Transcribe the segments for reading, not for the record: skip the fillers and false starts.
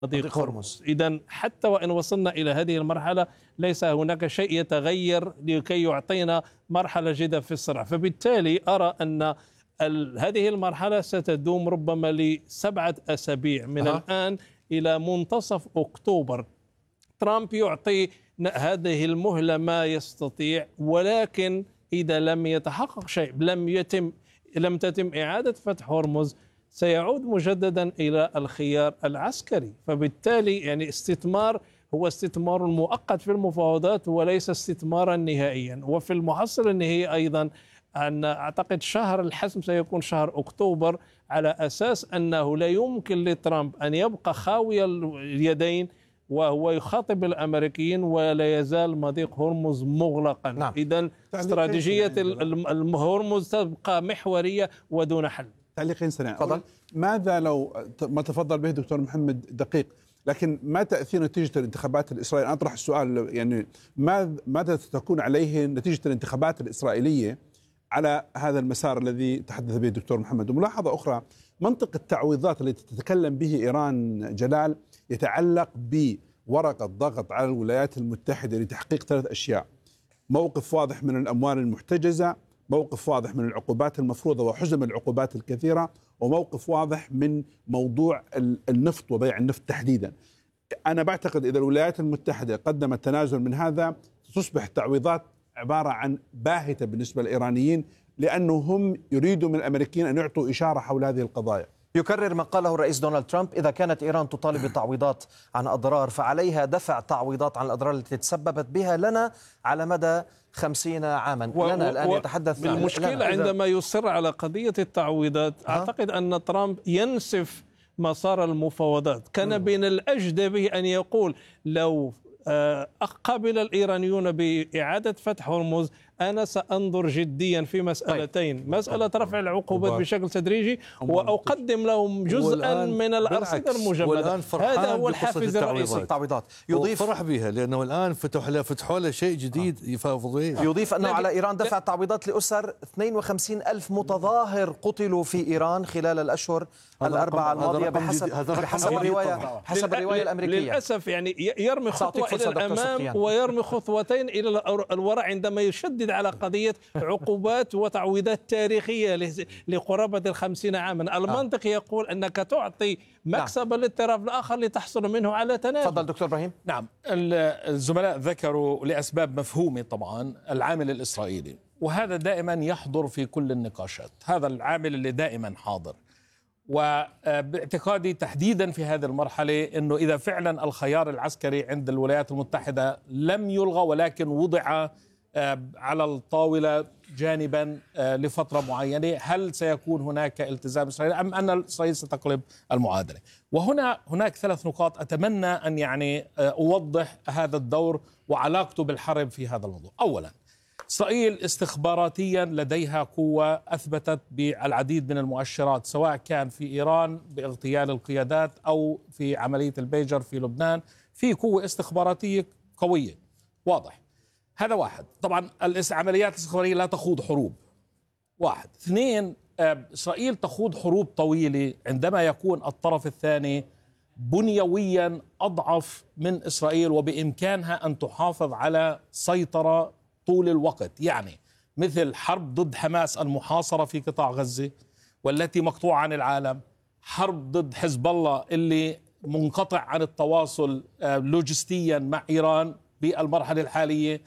مضيق هرمز. إذن حتى وإن وصلنا إلى هذه المرحلة ليس هناك شيء يتغير لكي يعطينا مرحلة جديدة في الصراع، فبالتالي أرى أن هذه المرحلة ستدوم ربما ل7 أسابيع من الآن إلى منتصف أكتوبر. ترامب يعطي هذه المهلة ما يستطيع، ولكن إذا لم يتحقق شيء، لم تتم إعادة فتح هرمز، سيعود مجددا إلى الخيار العسكري. فبالتالي يعني استثمار هو استثمار مؤقت في المفاوضات وليس استثمارا نهائيا. وفي المحصلة النهائي أيضا أن أعتقد شهر الحسم سيكون شهر أكتوبر، على أساس أنه لا يمكن لترامب أن يبقى خاوي اليدين وهو يخاطب الأمريكيين ولا يزال مضيق هرمز مغلقا. نعم. إذن استراتيجية هرمز تبقى محورية ودون حل. تعليقين سريعين. ماذا لو ما تفضل به دكتور محمد دقيق، لكن ما تأثير نتيجة الانتخابات الإسرائيلية؟ أطرح السؤال يعني ماذا ستكون عليه نتيجة الانتخابات الإسرائيلية على هذا المسار الذي تحدث به الدكتور محمد؟ وملاحظة أخرى، منطق التعويضات التي تتكلم به إيران جلال يتعلق بورقة ضغط على الولايات المتحدة لتحقيق 3 أشياء: موقف واضح من الأموال المحتجزة، موقف واضح من العقوبات المفروضة وحجم العقوبات الكثيرة، وموقف واضح من موضوع النفط وبيع النفط تحديدا. أنا بعتقد إذا الولايات المتحدة قدمت تنازل من هذا تصبح التعويضات عبارة عن باهتة بالنسبة للإيرانيين، لأنه هم يريدوا من الأمريكيين أن يعطوا إشارة حول هذه القضايا. يكرر ما قاله الرئيس دونالد ترامب: إذا كانت إيران تطالب بتعويضات عن أضرار فعليها دفع تعويضات عن الأضرار التي تسببت بها لنا على مدى 50 عاما. لنا الآن يتحدث. المشكلة عندما يصر على قضية التعويضات، أعتقد أن ترامب ينسف مسار المفاوضات. كان بين الأجدى به أن يقول: لو قبل الإيرانيون بإعادة فتح هرمز أنا سأنظر جديا في مسألتين: مسألة رفع العقوبات بشكل تدريجي، وأقدم لهم جزءا من الأرصدة المجمدة. هذا هو الحافز الرئيسي. التعويضات يضيف فرح بها لأنه الآن فتحوا له شيء جديد يفاوض به. يضيف أنه على إيران دفع تعويضات لأسر 52 ألف متظاهر قتلوا في إيران خلال الأشهر الأربعة الماضية بحسب الرواية الأمريكية. للأسف يعني يرمي خطوة إلى الأمام ويرمي خطوتين إلى الوراء عندما يشدد على قضية عقوبات وتعويضات تاريخية لقرابة 50 عاما. المنطق يقول أنك تعطي مكسب للطرف الآخر لتحصل منه على تنازل. تفضل دكتور إبراهيم. نعم، الزملاء ذكروا لأسباب مفهومة طبعا العامل الإسرائيلي، وهذا دائما يحضر في كل النقاشات، هذا العامل اللي دائما حاضر. وباعتقادي تحديدا في هذه المرحلة أنه إذا فعلا الخيار العسكري عند الولايات المتحدة لم يلغى ولكن وضع على الطاولة جانبا لفترة معينة، هل سيكون هناك التزام إسرائيل أم أن إسرائيل ستقلب المعادلة؟ هناك 3 نقاط أتمنى أن يعني أوضح هذا الدور وعلاقته بالحرب في هذا الموضوع. أولا، إسرائيل استخباراتيا لديها قوة أثبتت بالعديد من المؤشرات، سواء كان في إيران باغتيال القيادات أو في عملية البيجر في لبنان، في قوة استخباراتية قوية واضح. هذا واحد. طبعا العمليات الاستخبارية لا تخوض حروب. 1. 2. إسرائيل تخوض حروب طويلة عندما يكون الطرف الثاني بنيويا أضعف من إسرائيل وبإمكانها أن تحافظ على سيطرة طول الوقت، يعني مثل حرب ضد حماس المحاصرة في قطاع غزة والتي مقطوعة عن العالم، حرب ضد حزب الله اللي منقطع عن التواصل لوجستيا مع إيران بالمرحلة الحالية،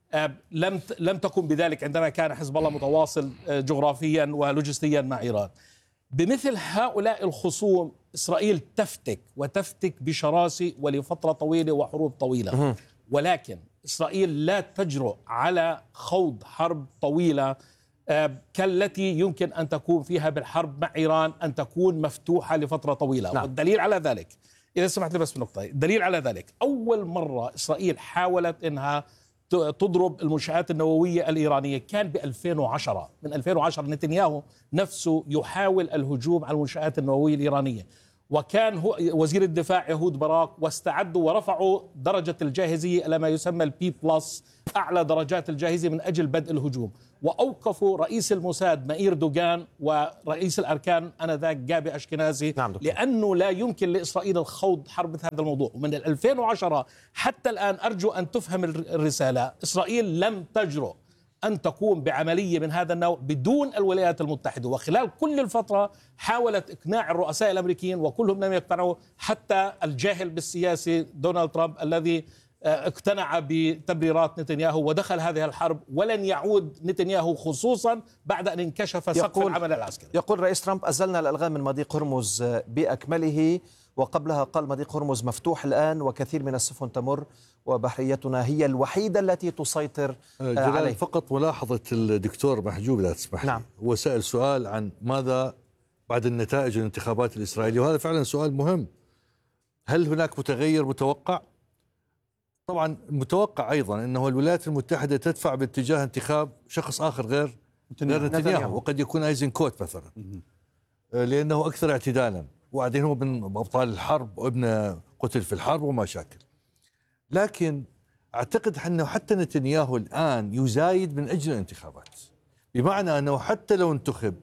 لم تكن بذلك عندما كان حزب الله متواصل جغرافيا ولوجستيا مع إيران. بمثل هؤلاء الخصوم إسرائيل تفتك بشراسة ولفترة طويلة وحروب طويلة، ولكن إسرائيل لا تجرؤ على خوض حرب طويلة كالتي يمكن أن تكون فيها بالحرب مع إيران، أن تكون مفتوحة لفترة طويلة. نعم. والدليل على ذلك، إذا سمحت لي بس بنقطة، الدليل على ذلك أول مرة إسرائيل حاولت أنها تضرب المنشآت النووية الإيرانية كان ب2010. من 2010 نتنياهو نفسه يحاول الهجوم على المنشآت النووية الإيرانية، وكان هو وزير الدفاع يهود باراك، واستعدوا ورفعوا درجة الجاهزية إلى ما يسمى البي بلس، أعلى درجات الجاهزية من أجل بدء الهجوم. وأوقفوا رئيس الموساد مائير دوغان ورئيس الأركان آنذاك جابي أشكنازي، لأنه لا يمكن لإسرائيل الخوض حرب هذا الموضوع. ومن 2010 حتى الآن أرجو أن تفهم الرسالة، إسرائيل لم تجرؤ أن تقوم بعملية من هذا النوع بدون الولايات المتحدة، وخلال كل الفترة حاولت إقناع الرؤساء الأمريكيين وكلهم لم يقتنعوا، حتى الجاهل بالسياسي دونالد ترامب الذي اقتنع بتبريرات نتنياهو ودخل هذه الحرب، ولن يعود نتنياهو خصوصا بعد أن انكشف سقف العمل العسكري. يقول رئيس ترامب: أزلنا الألغام من مضيق هرمز بأكمله، وقبلها قال مضيق هرمز مفتوح الآن وكثير من السفن تمر وبحريتنا هي الوحيدة التي تسيطر عليه. فقط ملاحظة الدكتور محجوب لا تسمح لي. هو سأل سؤال عن ماذا بعد النتائج الانتخابات الإسرائيلية، وهذا فعلا سؤال مهم. هل هناك متغير متوقع؟ طبعا متوقع أيضا أنه الولايات المتحدة تدفع باتجاه انتخاب شخص آخر غير نتنياهو، وقد يكون أيزنكوت مثلا، لأنه أكثر اعتدالا، وبعدين هو من أبطال الحرب وابنه قتل في الحرب وما شاكل. لكن أعتقد أنه حتى نتنياهو الآن يزايد من أجل الانتخابات، بمعنى أنه حتى لو انتخب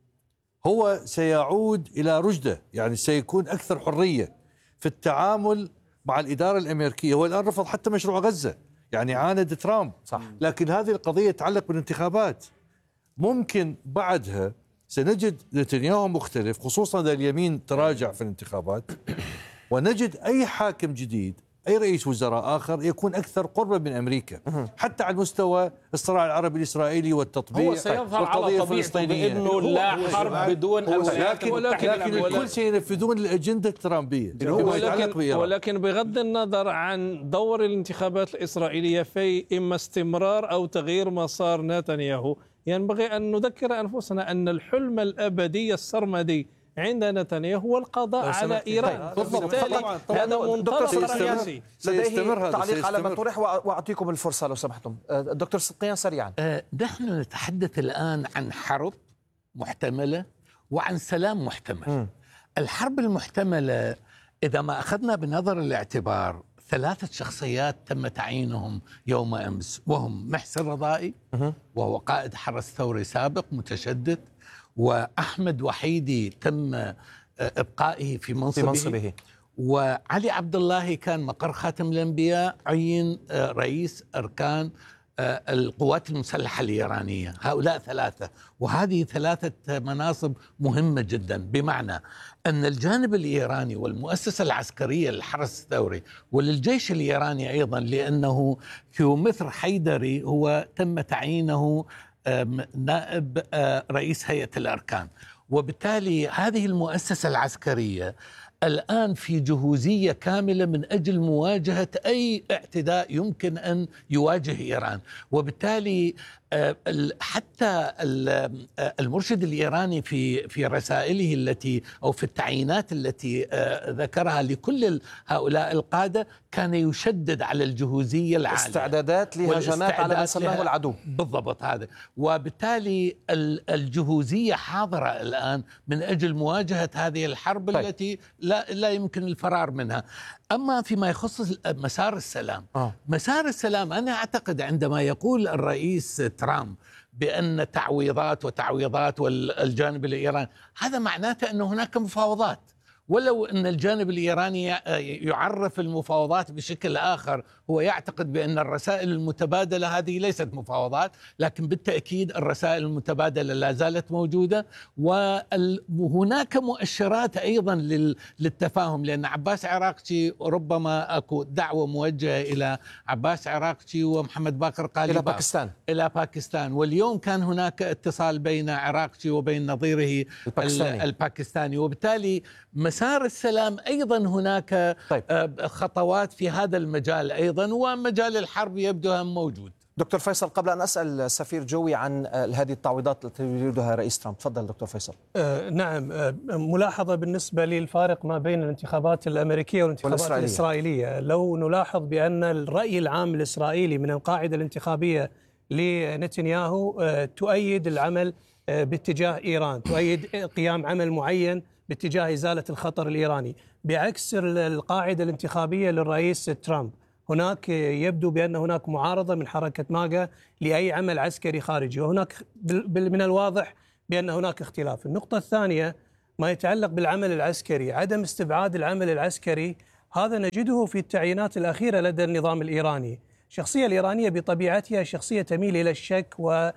هو سيعود إلى رشده، يعني سيكون أكثر حرية في التعامل مع الإدارة الأمريكية. هو الآن رفض حتى مشروع غزة، يعني عاند ترامب، صح. لكن هذه القضية تتعلق بالانتخابات، ممكن بعدها سنجد نتنياهو مختلف، خصوصا إذا اليمين تراجع في الانتخابات، ونجد أي حاكم جديد، أي رئيس وزراء آخر يكون أكثر قربا من أمريكا، حتى على مستوى الصراع العربي الإسرائيلي والتطبيع. هو سيظهر على طبيعته بأنه لا حرب بدون الولايات المتحدة، لكن الكل سينفذون الأجندة الترامبية. ولكن بغض النظر عن دور الانتخابات الإسرائيلية في إما استمرار أو تغيير مسار نتنياهو، ينبغي أن نذكر أنفسنا أن الحلم الأبدي السرمدي عند نتنياهو هو القضاء على إيران. بالضبط. هذا منطلق سياسي. لديه تعليق على ما طرح، وأعطيكم الفرصة لو سمحتم. دكتور صدقيان سريعا. نحن نتحدث الآن عن حرب محتملة وعن سلام محتمل. الحرب المحتملة إذا ما أخذنا بنظر الاعتبار 3 شخصيات تم تعيينهم يوم أمس، وهم محسن رضائي وهو قائد حرس ثوري سابق متشدد، وأحمد وحيدي تم إبقائه في منصبه، وعلي عبد الله كان مقر خاتم الأنبياء عين رئيس أركان القوات المسلحة الإيرانية. هؤلاء 3، وهذه 3 مناصب مهمة جدا، بمعنى أن الجانب الإيراني والمؤسسة العسكرية للحرس الثوري وللجيش الإيراني أيضا، لأنه كيومتر حيدري هو تم تعيينه نائب رئيس هيئة الأركان، وبالتالي هذه المؤسسة العسكرية الآن في جهوزية كاملة من أجل مواجهة أي اعتداء يمكن أن يواجه إيران. وبالتالي حتى المرشد الإيراني في رسائله التي أو في التعيينات التي ذكرها لكل هؤلاء القادة كان يشدد على الجهوزية العالية، استعدادات لهجمات على ما سماه العدو. بالضبط هذا. وبالتالي الجهوزية حاضرة الآن من أجل مواجهة هذه الحرب التي لا يمكن الفرار منها. أما فيما يخص مسار السلام، مسار السلام أنا أعتقد عندما يقول الرئيس ترامب بأن تعويضات والجانب الإيراني، هذا معناته أن هناك مفاوضات، ولو أن الجانب الإيراني يعرف المفاوضات بشكل آخر، هو يعتقد بأن الرسائل المتبادلة هذه ليست مفاوضات، لكن بالتأكيد الرسائل المتبادلة لا زالت موجودة، وهناك مؤشرات أيضا للتفاهم، لأن عباس عراقچي ربما أكو دعوة موجهة إلى عباس عراقچي ومحمد باقر قالباف إلى باكستان، واليوم كان هناك اتصال بين عراقچي وبين نظيره الباكستاني، وبالتالي مسار السلام أيضا هناك خطوات في هذا المجال أيضا، ومجال الحرب يبدو هم موجود. دكتور فيصل، قبل أن أسأل السفير جوي عن هذه التعويضات التي يريدها رئيس ترامب، تفضل دكتور فيصل. نعم، ملاحظة بالنسبة للفارق ما بين الانتخابات الأمريكية والانتخابات الإسرائيلية. لو نلاحظ بأن الرأي العام الإسرائيلي من القاعدة الانتخابية لنتنياهو تؤيد العمل باتجاه إيران، تؤيد قيام عمل معين باتجاه إزالة الخطر الإيراني، بعكس القاعدة الانتخابية للرئيس ترامب. هناك يبدو بأن هناك معارضة من حركة ماغا لأي عمل عسكري خارجي، وهناك من الواضح بأن هناك اختلاف. النقطة الثانية ما يتعلق بالعمل العسكري، عدم استبعاد العمل العسكري، هذا نجده في التعيينات الأخيرة لدى النظام الإيراني. الشخصية الإيرانية بطبيعتها شخصية تميل إلى الشك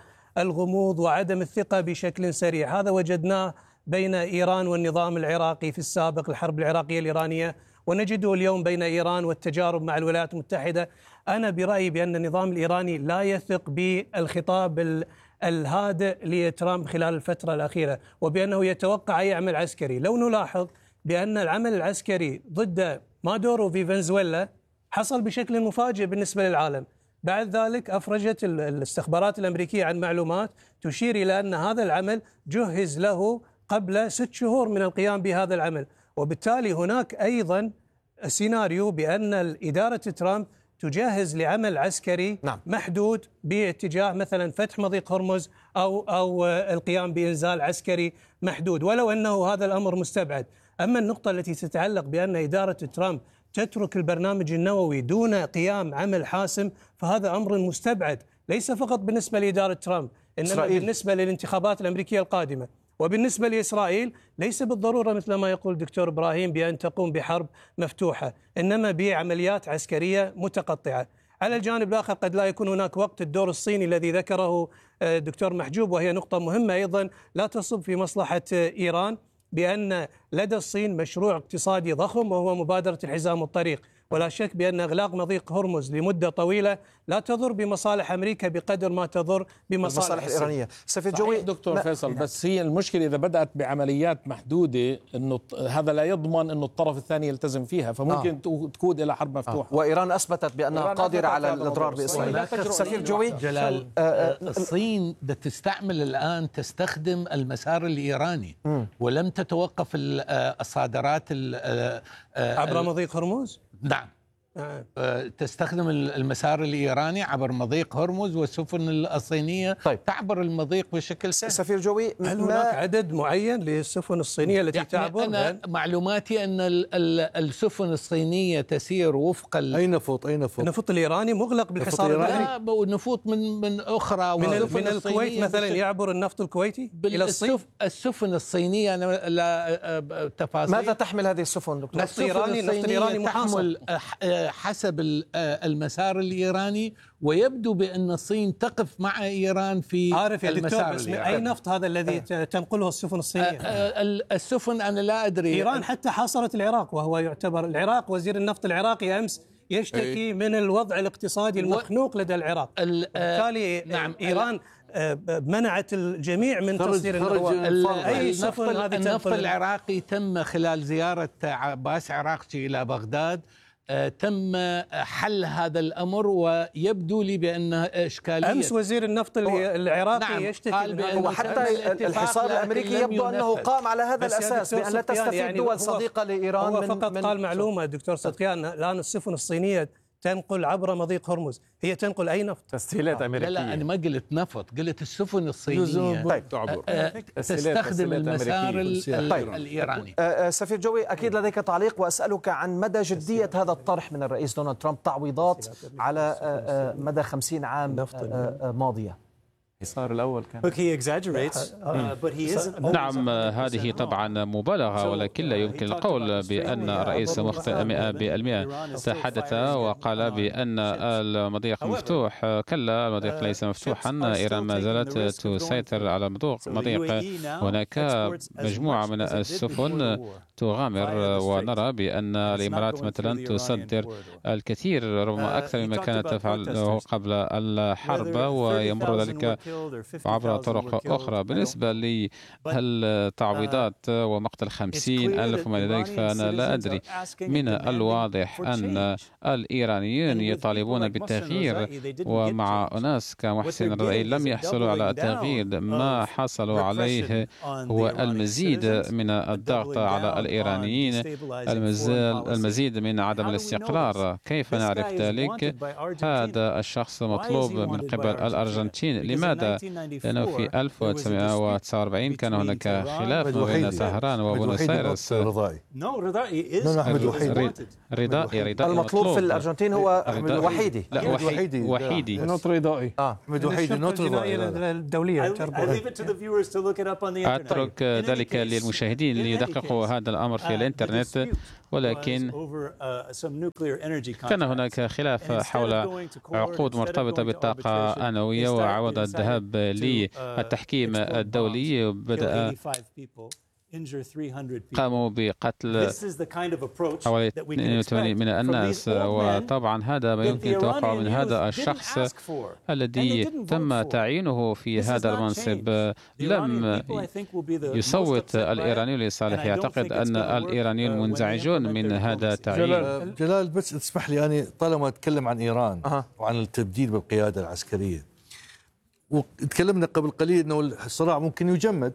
والغموض وعدم الثقة بشكل سريع. هذا وجدناه بين إيران والنظام العراقي في السابق، الحرب العراقية الإيرانية، ونجده اليوم بين إيران والتجارب مع الولايات المتحدة. أنا برأيي بأن النظام الإيراني لا يثق بالخطاب الهادئ لترامب خلال الفترة الأخيرة، وبأنه يتوقع أي عمل عسكري. لو نلاحظ بأن العمل العسكري ضد مادورو في فنزويلا حصل بشكل مفاجئ بالنسبة للعالم. بعد ذلك أفرجت الاستخبارات الأمريكية عن معلومات تشير إلى أن هذا العمل جهز له قبل 6 شهور من القيام بهذا العمل، وبالتالي هناك أيضا سيناريو بأن إدارة ترامب تجهز لعمل عسكري محدود باتجاه مثلا فتح مضيق هرمز أو القيام بإنزال عسكري محدود، ولو أنه هذا الأمر مستبعد. أما النقطة التي تتعلق بأن إدارة ترامب تترك البرنامج النووي دون قيام عمل حاسم، فهذا أمر مستبعد، ليس فقط بالنسبة لإدارة ترامب، إنما بالنسبة للانتخابات الأمريكية القادمة. وبالنسبة لإسرائيل ليس بالضرورة مثل ما يقول دكتور إبراهيم بأن تقوم بحرب مفتوحة، إنما بعمليات عسكرية متقطعة. على الجانب الآخر قد لا يكون هناك وقت. الدور الصيني الذي ذكره دكتور محجوب، وهي نقطة مهمة أيضا لا تصب في مصلحة إيران، بأن لدى الصين مشروع اقتصادي ضخم وهو مبادرة الحزام والطريق، ولا شك بأن إغلاق مضيق هرمز لمدة طويلة لا تضر بمصالح أمريكا بقدر ما تضر بمصالح الإيرانية. سفير جوي دكتور فيصل، بس هي المشكلة إذا بدأت بعمليات محدودة أنه هذا لا يضمن أنه الطرف الثاني يلتزم فيها، فممكن تقود إلى حرب مفتوحة. وإيران أثبتت بأنها قادرة على الإضرار بإسرائيل. سفير جوي جلال، الصين تستعمل الآن تستخدم المسار الإيراني ولم تتوقف الصادرات عبر مضيق هرمز. نعم، تستخدم المسار الإيراني عبر مضيق هرمز، والسفن الصينية تعبر المضيق بشكل سهل. سفير جوي، هل هناك عدد معين للسفن الصينية التي تعبر؟ أنا معلوماتي أن السفن الصينية تسير وفق أي نفط النفط الإيراني مغلق بالحصار البحري. ونفوط من أخرى من الكويت مثلا يعبر النفط الكويتي إلى الصين. السفن الصينية أنا لا تفاصيل. ماذا تحمل هذه السفن دكتور؟ النفط الإيراني تحمل حسب المسار الإيراني، ويبدو بأن الصين تقف مع إيران في عارف يا المسار دكتور، بس أي نفط هذا الذي تنقله السفن الصينية؟ السفن أنا لا أدري. إيران حتى حاصرت العراق، وهو يعتبر العراق وزير النفط العراقي أمس يشتكي من الوضع الاقتصادي المخنوق لدى العراق. بالتالي نعم، إيران منعت الجميع من تصدير النفط العراقي. تم خلال زيارة عباس عراقجي إلى بغداد تم حل هذا الأمر، ويبدو لي بأنه إشكالية. أمس وزير النفط العراقي يشتكي وحتى الحصار الأمريكي يبدو أنه قام على هذا الأساس، بأن لا تستفيد دول صديقة لإيران. هو فقط قال معلومة دكتور صدقيان، الآن السفن الصينية تنقل عبر مضيق هرمز، هي تنقل أي نفط؟ تسهيلات أمريكية. لا أنا ما قلت نفط، قلت السفن الصينية تستخدم المسار الإيراني. سفير جوي، أكيد لديك تعليق، وأسألك عن مدى جدية هذا الطرح من الرئيس دونالد ترامب، تعويضات على مدى 50 عام ماضية. الحصار الأول كان نعم، هذه طبعا مبالغة، ولكن لا يمكن القول بأن الرئيس مخطئ 100%. تحدث وقال بأن المضيق مفتوح. كلا، المضيق ليس مفتوحا، إيران ما زالت تسيطر على المضيق. هناك مجموعة من السفن تغامر، ونرى بأن الإمارات مثلا تصدر الكثير، ربما أكثر مما كانت تفعله قبل الحرب، ويمر ذلك عبر طرق أخرى. بالنسبة للتعويضات ومقتل 50,000 وما ذلك، فأنا لا أدري. من الواضح أن الإيرانيين يطالبون بالتغيير، ومع أناس كمحسن الرأي لم يحصلوا على التغيير. ما حصلوا عليه هو المزيد من الضغط على الإيرانيين، المزيد من عدم الاستقرار. كيف نعرف ذلك؟ هذا الشخص مطلوب من قبل الأرجنتين. لماذا هذا لأنه في 1949 كان هناك خلاف بين طهران وبونس آيرس. رضائي المطلوب في الأرجنتين هو وحيدي. لا وحيدي نوت رضائي. أحمد وحيدي نوت رضائي الدولية. أترك ذلك للمشاهدين ليدققوا هذا الأمر في الإنترنت، ولكن كان هناك خلاف حول عقود مرتبطة بالطاقة النووية وعوض الذهاب للتحكيم الدولي. بدأ قاموا بقتل حوالي 82 من الناس، وطبعا هذا ما يمكن توقعه من هذا الشخص الذي تم تعيينه في هذا المنصب. لم يصوت الإيرانيون لصالحه. يعتقد أن الإيرانيون منزعجون من هذا التعيين. جلال بس تسمح لي، أنا طالما أتكلم عن إيران وعن التبديل بالقيادة العسكرية، وتكلمنا قبل قليل أنه الصراع ممكن يجمد،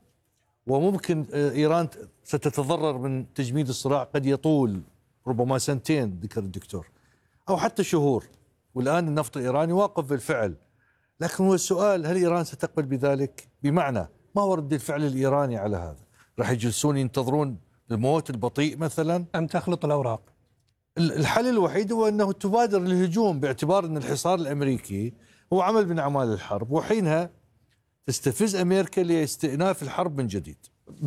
وممكن إيران ستتضرر من تجميد الصراع، قد يطول ربما سنتين ذكر الدكتور، أو حتى شهور. والآن النفط الإيراني واقف بالفعل، لكن هو السؤال هل إيران ستقبل بذلك؟ بمعنى ما هو رد الفعل الإيراني على هذا؟ راح يجلسون ينتظرون الموت البطيء مثلا أم تخلط الأوراق؟ الحل الوحيد هو أنه تبادر الهجوم، باعتبار أن الحصار الأمريكي هو عمل من أعمال الحرب، وحينها تستفز أمريكا لاستئناف الحرب من جديد.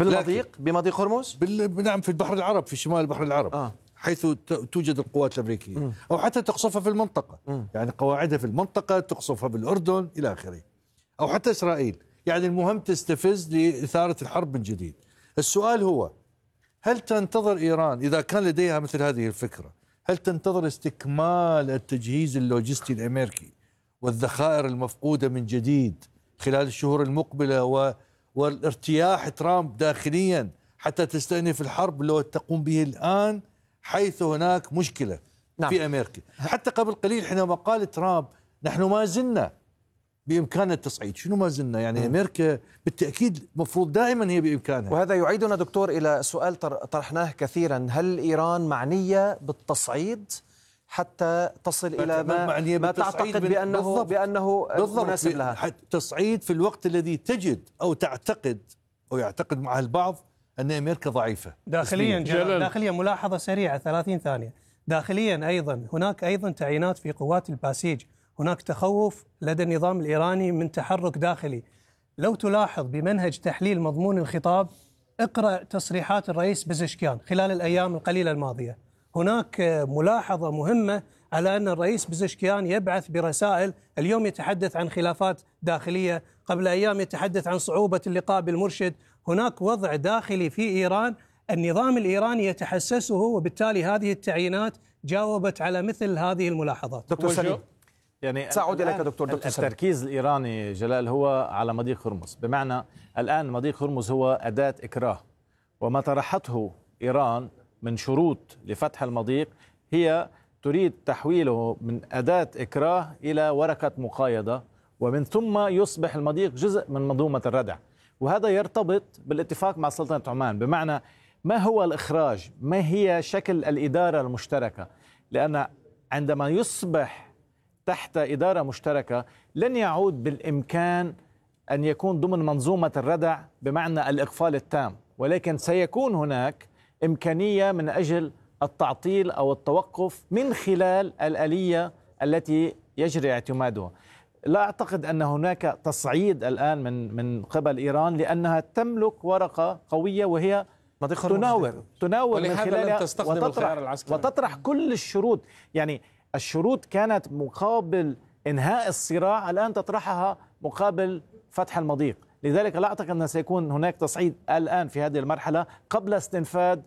بمضيق هرمز؟ نعم، في البحر العرب، في شمال البحر العرب حيث توجد القوات الأمريكية، أو حتى تقصفها في المنطقة، يعني قواعدها في المنطقة تقصفها بالأردن إلى آخره، أو حتى إسرائيل. يعني المهم تستفز لإثارة الحرب من جديد. السؤال هو هل تنتظر إيران إذا كان لديها مثل هذه الفكرة، هل تنتظر استكمال التجهيز اللوجستي الأمريكي والذخائر المفقودة من جديد خلال الشهور المقبلة والارتياح ترامب داخليا حتى تستأنف الحرب لو تقوم به الآن، حيث هناك مشكلة في أمريكا؟ حتى قبل قليل حينما قال ترامب نحن ما زلنا بإمكاننا التصعيد. شنو ما زلنا؟ يعني أمريكا بالتأكيد مفروض دائما هي بإمكانها. وهذا يعيدنا دكتور إلى سؤال طرحناه كثيرا، هل إيران معنية بالتصعيد حتى تصل إلى ما تعتقد بأنه مناسب لها؟ تصعيد في الوقت الذي تجد أو تعتقد أو يعتقد معها البعض أن أمريكا ضعيفة داخليا. ملاحظة سريعة 30 ثانية. داخليا أيضا هناك أيضا تعيينات في قوات الباسيج. هناك تخوف لدى النظام الإيراني من تحرك داخلي. لو تلاحظ بمنهج تحليل مضمون الخطاب، اقرأ تصريحات الرئيس بزشكيان خلال الأيام القليلة الماضية. هناك ملاحظة مهمة على أن الرئيس بزشكيان يبعث برسائل. اليوم يتحدث عن خلافات داخلية، قبل أيام يتحدث عن صعوبة اللقاء بالمرشد. هناك وضع داخلي في إيران النظام الإيراني يتحسسه، وبالتالي هذه التعيينات جاوبت على مثل هذه الملاحظات. دكتور سليم، يعني سأعود إليك دكتور التركيز الإيراني جلال هو على مضيق هرمز، بمعنى الآن مضيق هرمز هو أداة إكراه، وما طرحته إيران من شروط لفتح المضيق هي تريد تحويله من أداة إكراه إلى ورقة مقايضة، ومن ثم يصبح المضيق جزء من منظومة الردع. وهذا يرتبط بالاتفاق مع سلطنة عمان، بمعنى ما هو الإخراج، ما هي شكل الإدارة المشتركة، لأن عندما يصبح تحت إدارة مشتركة لن يعود بالإمكان أن يكون ضمن منظومة الردع بمعنى الإقفال التام، ولكن سيكون هناك إمكانية من أجل التعطيل أو التوقف من خلال الآلية التي يجري اعتمادها. لا أعتقد أن هناك تصعيد الآن من قبل إيران، لأنها تملك ورقة قوية وهي تناور من خلالها وتطرح كل الشروط. يعني الشروط كانت مقابل إنهاء الصراع، الآن تطرحها مقابل فتح المضيق. لذلك لا أعتقد أن سيكون هناك تصعيد الآن في هذه المرحلة قبل استنفاذ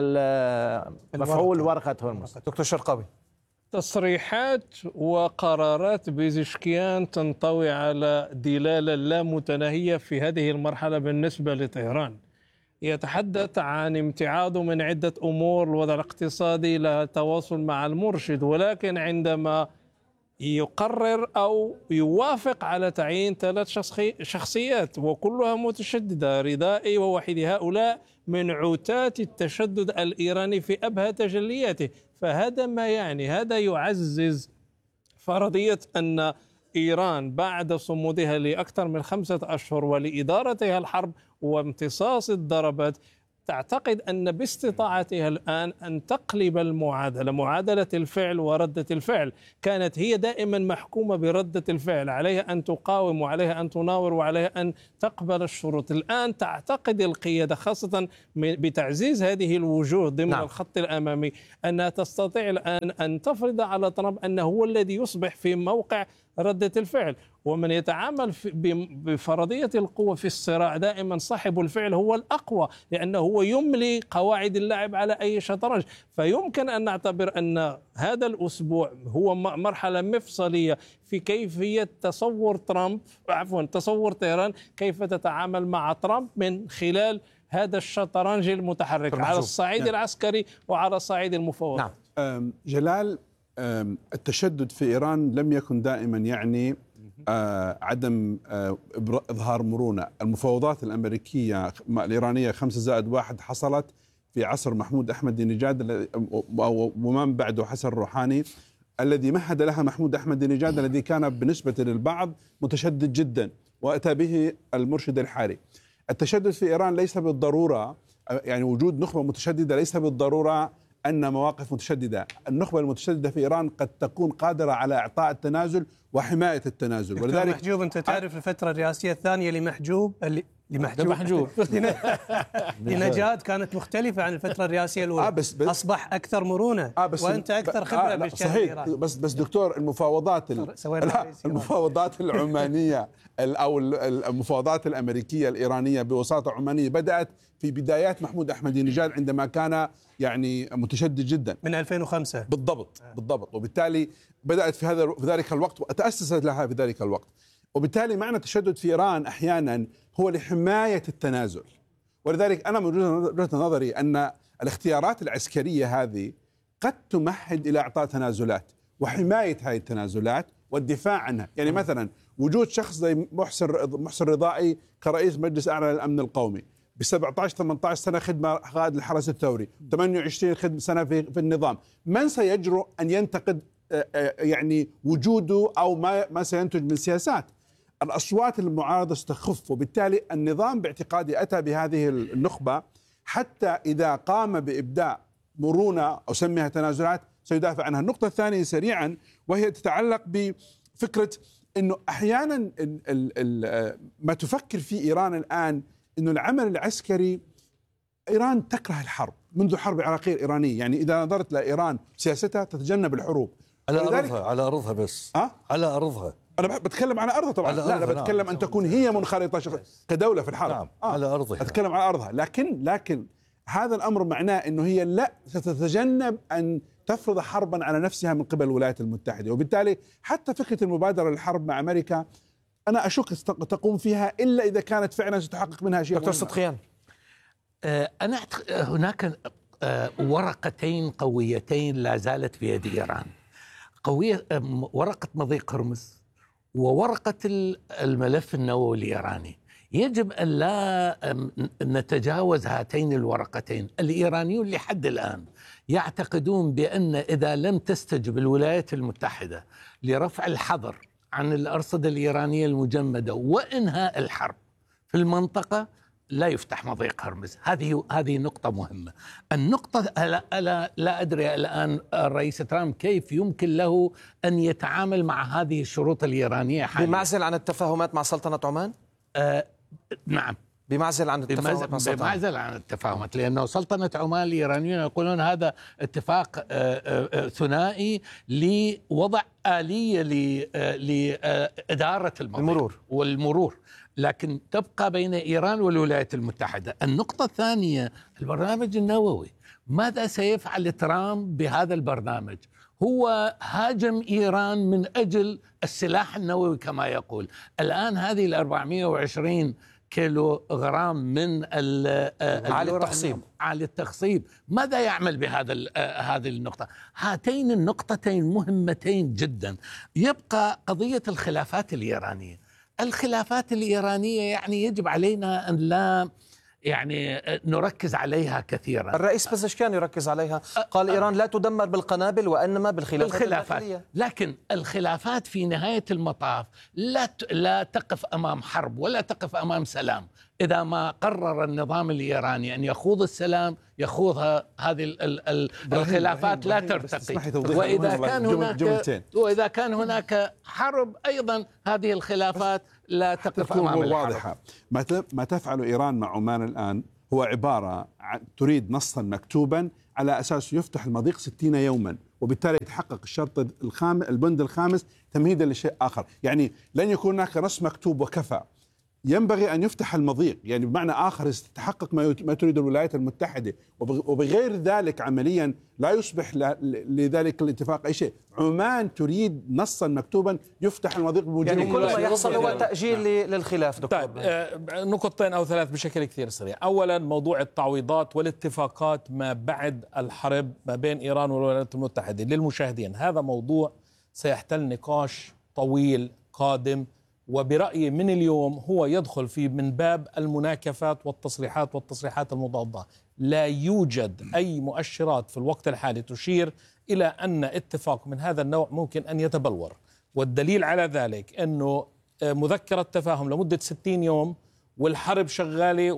مفعول ورقة هرمز. دكتور شرقاوي، تصريحات وقرارات بيزشكيان تنطوي على دلالة لا متناهية في هذه المرحلة بالنسبة لطهران. يتحدث عن امتعاضه من عدة أمور، الوضع الاقتصادي، لها تواصل مع المرشد، ولكن عندما يقرر أو يوافق على تعيين 3 شخصيات وكلها متشددة، رضائي ووحيدي، هؤلاء من عتاة التشدد الإيراني في أبهى تجلياته. فهذا ما يعني، هذا يعزز فرضية أن إيران بعد صمودها لأكثر من 5 أشهر ولإدارتها الحرب وامتصاص الضربات تعتقد أن باستطاعتها الآن أن تقلب المعادلة، معادلة الفعل وردة الفعل. كانت هي دائما محكومة بردة الفعل، عليها أن تقاوم وعليها أن تناور وعليها أن تقبل الشروط. الآن تعتقد القيادة خاصة بتعزيز هذه الوجوه ضمن الخط الأمامي أنها تستطيع الآن أن تفرض على ترامب أنه هو الذي يصبح في موقع ردة الفعل. ومن يتعامل بفرضية القوة في الصراع دائما صاحب الفعل هو الأقوى، لأنه هو يملي قواعد اللعب على أي شطرنج. فيمكن أن نعتبر أن هذا الأسبوع هو مرحلة مفصلية في كيفية تصور طهران كيف تتعامل مع ترامب من خلال هذا الشطرنج المتحرك على الصعيد العسكري وعلى صعيد المفاوضات. جلال، التشدد في إيران لم يكن دائما يعني عدم إظهار مرونة. المفاوضات الأمريكية الإيرانية 5+1 حصلت في عصر محمود أحمد نجاد ومن بعده حسن روحاني، الذي مهد لها محمود أحمد نجاد الذي كان بالنسبة للبعض متشدد جدا، وأتى به المرشد الحاري. التشدد في إيران ليس بالضرورة، يعني وجود نخبة متشددة ليس بالضرورة أن مواقف متشددة. النخبة المتشددة في إيران قد تكون قادرة على إعطاء التنازل وحماية التنازل. ولذلك محجوب، أنت تعرف الفترة الرئاسية الثانية لنجاد كانت مختلفة عن الفترة الرئاسية الأولى. أصبح أكثر مرونة وأنت أكثر خبرة بالشأن الإيراني. بس دكتور، المفاوضات العمانية أو المفاوضات الأمريكية الإيرانية بوساطة عمانية بدأت في بدايات محمود أحمد نجاد عندما كان يعني متشدد جدا من 2005 بالضبط. وبالتالي بدأت في ذلك الوقت وتأسست لها في ذلك الوقت. وبالتالي معنى التشدد في إيران أحيانا هو لحماية التنازل. ولذلك أنا من وجهة نظري أن الاختيارات العسكرية هذه قد تمهد إلى إعطاء تنازلات وحماية هذه التنازلات والدفاع عنها. يعني مثلا وجود شخص زي محسن رضائي كرئيس مجلس أعلى للأمن القومي ب17-18 سنة خدمة قائد الحرس الثوري، 28 سنة في النظام، من سيجرؤ أن ينتقد يعني وجوده أو ما سينتج من سياسات؟ الأصوات المعارضة ستخف، وبالتالي النظام باعتقادي أتى بهذه النخبة حتى إذا قام بإبداء مرونة أو سميها تنازلات سيدافع عنها. النقطة الثانية سريعا وهي تتعلق بفكرة أنه أحيانا ما تفكر فيه إيران الآن أنه العمل العسكري، إيران تكره الحرب منذ الحرب العراقية الإيرانية. يعني إذا نظرت لإيران سياستها تتجنب الحروب على أرضها بس على أرضها. أنا بتكلم على أرضها طبعا، لا أنا بتكلم أن تكون هي منخرطة كدولة في الحرب. على أرضها أتكلم على أرضها، لكن هذا الأمر معناه أنه هي لا ستتجنب أن تفرض حربا على نفسها من قبل الولايات المتحدة. وبالتالي حتى فكرة المبادرة للحرب مع أمريكا أنا أشك تقوم فيها إلا إذا كانت فعلا ستحقق منها شيء. دكتور صدقيان، أنا هناك ورقتين قويتين لا زالت في يد إيران، ورقة مضيق هرمز وورقة الملف النووي الإيراني. يجب أن لا نتجاوز هاتين الورقتين. الإيرانيون لحد الآن يعتقدون بأن إذا لم تستجب الولايات المتحدة لرفع الحظر عن الأرصدة الإيرانية المجمدة وإنهاء الحرب في المنطقة لا يفتح مضيق هرمز. هذه نقطة مهمة. النقطة لا أدري الآن الرئيس ترامب كيف يمكن له أن يتعامل مع هذه الشروط الإيرانية حاليا. بمعزل عن التفاهمات مع سلطنة عمان؟ نعم، بمعزل عن التفاهمات مع سلطنة عمان. بمعزل عن التفاهمات، لأنه سلطنة عمان الإيرانيون يقولون هذا اتفاق ثنائي لوضع آلية لإدارة المرور والمرور، لكن تبقى بين إيران والولايات المتحدة. النقطة الثانية البرنامج النووي. ماذا سيفعل ترامب بهذا البرنامج؟ هو هاجم إيران من أجل السلاح النووي كما يقول. الآن هذه 420 كيلو غرام من عالي التخصيب ماذا يعمل هذه النقطة؟ هاتين النقطتين مهمتين جدا. يبقى قضية الخلافات الإيرانية. الخلافات الإيرانية يعني يجب علينا أن لا يعني نركز عليها كثيرا. الرئيس بزشكيان يركز عليها، قال إيران لا تدمر بالقنابل وإنما بالخلافات. لكن الخلافات في نهاية المطاف لا تقف أمام حرب ولا تقف أمام سلام. إذا ما قرر النظام الإيراني أن يخوض السلام يخوضها هذه الخلافات لا ترتقي، وإذا كان هناك حرب أيضا هذه الخلافات لا تقف أمام الحرب. واضحة. ما تفعل إيران مع عمان الآن هو عبارة عن تريد نصا مكتوبا على أساس يفتح المضيق 60 يوما، وبالتالي يتحقق الشرط البند الخامس تمهيدا لشيء آخر. يعني لن يكون هناك نص مكتوب وكفى، ينبغي أن يفتح المضيق، يعني بمعنى آخر يتحقق ما تريد الولايات المتحدة، وبغير ذلك عمليا لا يصبح لذلك الاتفاق أي شيء. عمان تريد نصا مكتوبا يفتح المضيق بوجود، يعني كل ما يحصل هو تأجيل للخلاف. دكتور طيب نقطتين أو ثلاث بشكل كثير سريع. أولا موضوع التعويضات والاتفاقات ما بعد الحرب ما بين إيران والولايات المتحدة. للمشاهدين هذا موضوع سيحتل نقاش طويل قادم، وبرأيي من اليوم هو يدخل في من باب المناكفات والتصريحات المضادة. لا يوجد أي مؤشرات في الوقت الحالي تشير إلى أن اتفاق من هذا النوع ممكن أن يتبلور، والدليل على ذلك أنه مذكرة تفاهم لمدة 60 يوم والحرب شغالة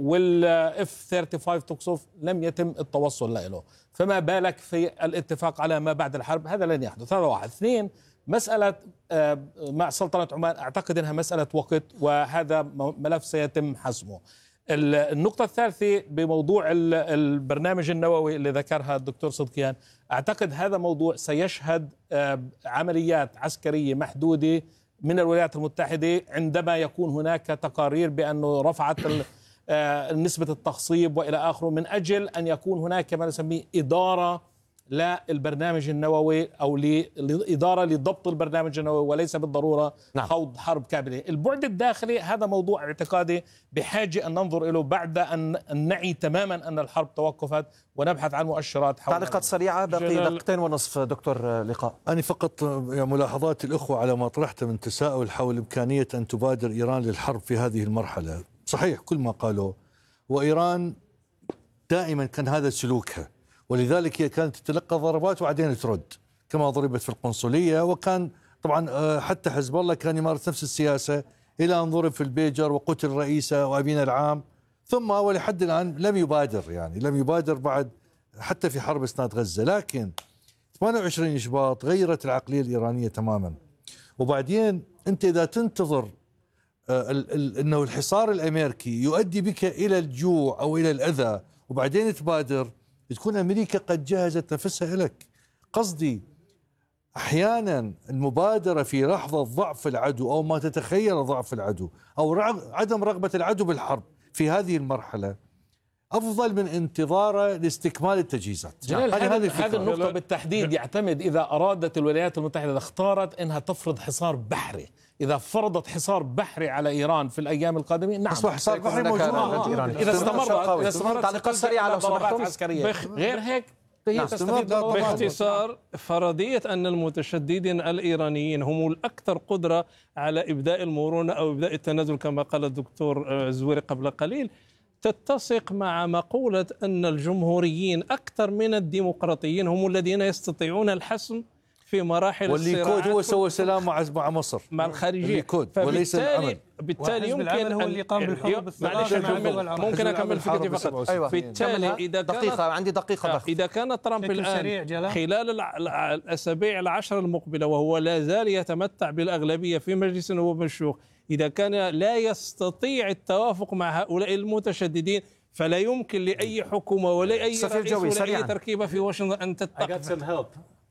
والF-35 تقصف لم يتم التوصل له، فما بالك في الاتفاق على ما بعد الحرب؟ هذا لن يحدث. هذا واحد. اثنين، مسألة مع سلطنة عمان أعتقد أنها مسألة وقت، وهذا ملف سيتم حسمه. النقطة الثالثة بموضوع البرنامج النووي اللي ذكرها الدكتور صدقيان، أعتقد هذا موضوع سيشهد عمليات عسكرية محدودة من الولايات المتحدة عندما يكون هناك تقارير بأنه رفعت نسبة التخصيب وإلى آخره، من أجل أن يكون هناك ما نسميه إدارة للبرنامج النووي أو لإدارة لضبط البرنامج النووي، وليس بالضرورة خوض حرب كاملة. البعد الداخلي هذا موضوع اعتقادي بحاجة أن ننظر إليه بعد أن نعي تماما أن الحرب توقفت ونبحث عن مؤشرات حول. تعليقات سريعة، باقي دقيقتين ونصف دكتور لقاء. أنا فقط ملاحظات الأخوة على ما طرحت من تساؤل حول إمكانية أن تبادر إيران للحرب في هذه المرحلة. صحيح كل ما قالوا، وإيران دائما كان هذا سلوكها، ولذلك هي كانت تتلقى ضربات وبعدين ترد، كما ضربت في القنصلية. وكان طبعا حتى حزب الله كان يمارس نفس السياسة إلى أن ضرب في البيجر وقتل رئيسه وأبينا العام، ثم ولحد الآن لم يبادر، يعني لم يبادر بعد حتى في حرب إسناد غزة. لكن 28 شباط غيرت العقلية الإيرانية تماما. وبعدين أنت إذا تنتظر أنه الحصار الأمريكي يؤدي بك إلى الجوع أو إلى الأذى وبعدين تبادر، تكون أمريكا قد جهزت نفسها لك. قصدي أحيانا المبادرة في لحظة ضعف العدو أو ما تتخيل ضعف العدو أو عدم رغبة العدو بالحرب في هذه المرحلة أفضل من انتظاره لاستكمال التجهيزات. هذه النقطة بالتحديد يعتمد إذا أرادت الولايات المتحدة، إذا اختارت أنها تفرض حصار بحري، إذا فرضت حصار بحري على إيران في الأيام القادمة، نعم حصار بحري موجود. إذا استمرت تعليقات سريعة على ضربات عسكرية غير هيك باختصار، فرضية أن المتشددين الإيرانيين هم الأكثر قدرة على إبداء المرونة أو إبداء التنازل كما قال الدكتور زويري قبل قليل، تتسق مع مقولة أن الجمهوريين أكثر من الديمقراطيين هم الذين يستطيعون الحسم في مراحل الصراعات. والليكود هو سوى سلام مع مصر، مع الخارجية، الليكود وليس العمل. بالتالي يمكن هو اللي قام بالحروب ممكن أكمل فكرتي فقط. أيوة. بالتالي عندي دقيقة إذا كان ترامب الآن خلال الأسابيع العشر المقبلة وهو لا زال يتمتع بالأغلبية في مجلس النواب والشيوخ، إذا كان لا يستطيع التوافق مع هؤلاء المتشددين، فلا يمكن لأي حكومة ولا أي رئيس ولا أي تركيبة في واشنطن أن تتقبل.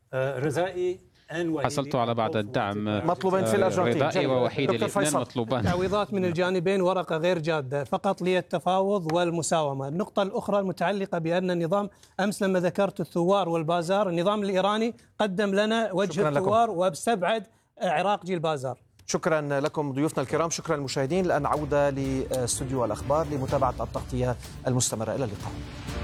حصلت على بعض الدعم. مطلوبين في الأرجنتين، رضائي ووحيدي الاثنين مطلوبان. تعويضات من الجانبين، ورقة غير جادة فقط للتفاوض والمساومة. النقطة الأخرى المتعلقة بأن النظام، أمس لما ذكرت الثوار والبازار، النظام الإيراني قدم لنا وجه الثوار واستبعد عراق البازار. شكرا لكم ضيوفنا الكرام، شكرا للمشاهدين. الآن عودة لاستوديو الأخبار لمتابعة التغطية المستمرة. إلى اللقاء.